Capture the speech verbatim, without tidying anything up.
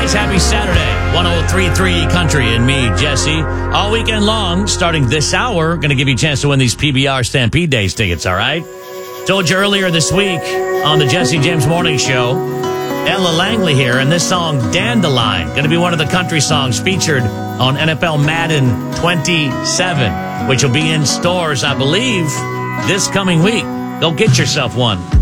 guys. Happy Saturday. one oh three point three Country and me, Jesse. All weekend long, starting this hour, going to give you a chance to win these P B R Stampede Days tickets, all right? Told you earlier this week on the Jesse James Morning Show, Ella Langley here, and this song, Dandelion, going to be one of the country songs featured on N F L Madden twenty-seven, which will be in stores, I believe, this coming week. Go get yourself one.